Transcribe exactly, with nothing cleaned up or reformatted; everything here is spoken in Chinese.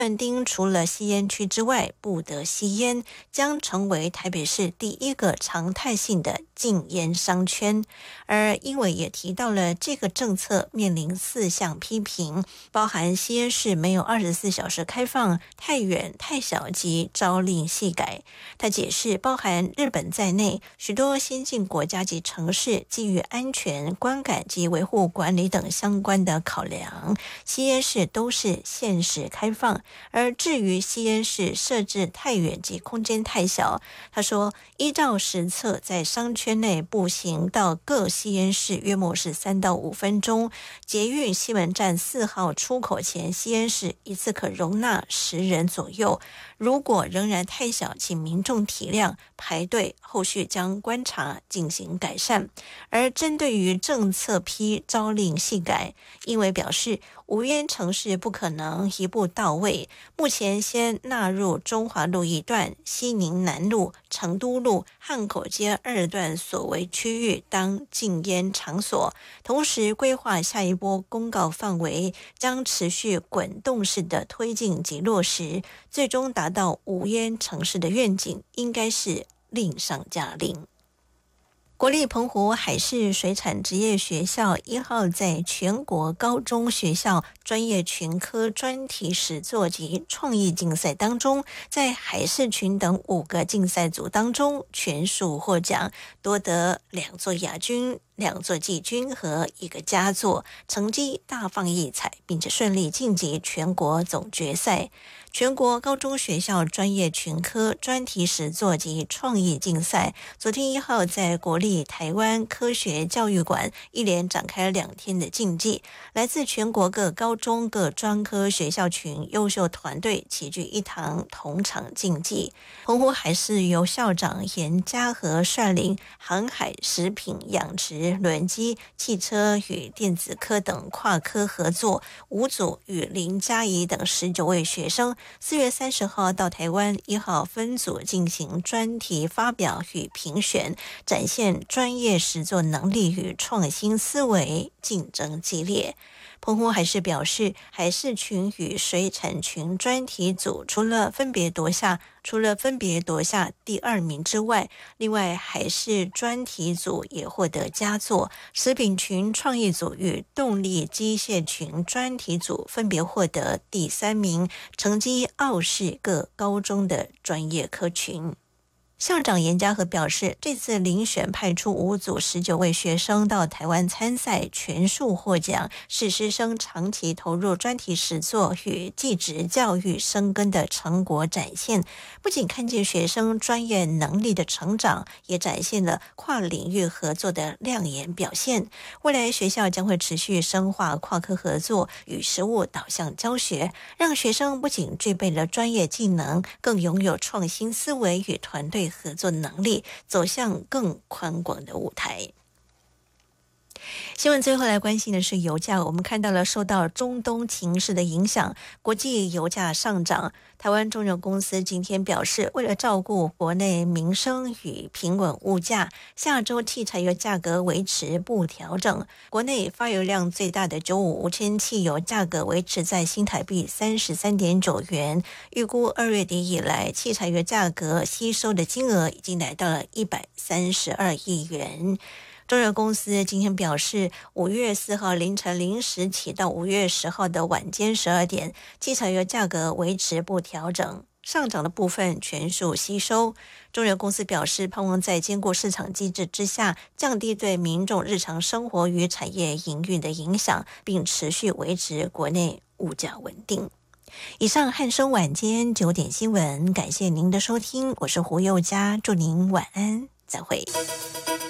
段町除了吸烟区之外不得吸烟，将成为台北市第一个常态性的禁烟商圈。而英委也提到了这个政策面临四项批评，包含吸烟室没有二十四小时开放、太远太小及朝令夕改。他解释，包含日本在内许多先进国家及城市基于安全、观感及维护管理等相关的考量，吸烟室都是限时开放。而至于吸烟室设置太远及空间太小，他说依照实测，在商圈内步行到各吸烟室约莫是三到五分钟，捷运西门站四号出口前吸烟室一次可容纳十人左右，如果仍然太小，请民众体谅排队，后续将观察进行改善。而针对于政策批朝令夕改，英委表示无烟城市不可能一步到位，目前先纳入中华路一段、西宁南路、成都路、汉口街二段所为区域当禁烟场所，同时规划下一波公告范围，将持续滚动式的推进及落实，最终达到无烟城市的愿景，应该是令上加令。国立澎湖海事水产职业学校一号在全国高中学校专业群科专题实作及创意竞赛当中，在海事群等五个竞赛组当中全数获奖，夺得两座亚军、两座季军和一个佳作，成绩大放异彩，并且顺利晋级全国总决赛。全国高中学校专业群科专题实作及创意竞赛，昨天一号在国立台湾科学教育馆一连展开两天的竞技，来自全国各高中各专科学校群优秀团队齐聚一堂同场竞技。澎湖海事由校长严家和率领航海、食品、养殖、轮机、汽车与电子科等跨科合作，五组与林嘉怡等十九位学生四月三十号到台湾一号分组进行专题发表与评选，展现专业实作能力与创新思维，竞争激烈。澎湖海事表示，海事群与水产群专题组除了分别夺下除了分别夺下第二名之外，另外海事专题组也获得佳作，食品群创意组与动力机械群专题组分别获得第三名，成绩傲视各高中的专业科群。校长严家和表示，这次遴选派出五组十九位学生到台湾参赛，全数获奖，是师生长期投入专题实作与技职教育深耕的成果展现。不仅看见学生专业能力的成长，也展现了跨领域合作的亮眼表现。未来学校将会持续深化跨科合作与实务导向教学，让学生不仅具备了专业技能，更拥有创新思维与团队合作能力，走向更宽广的舞台。新闻最后来关心的是油价，我们看到了受到中东情势的影响，国际油价上涨。台湾中油公司今天表示，为了照顾国内民生与平稳物价，下周汽柴油价格维持不调整。国内发油量最大的九五无铅汽油价格维持在新台币三十三点九元，预估二月底以来汽柴油价格吸收的金额已经来到了一百三十二亿元。中油公司今天表示，五月四号凌晨零时起到五月十号的晚间十二点，汽柴油价格维持不调整，上涨的部分全数吸收。中油公司表示，盼望在兼顾市场机制之下，降低对民众日常生活与产业营运的影响，并持续维持国内物价稳定。以上汉声晚间九点新闻，感谢您的收听，我是胡宥嘉，祝您晚安，再会。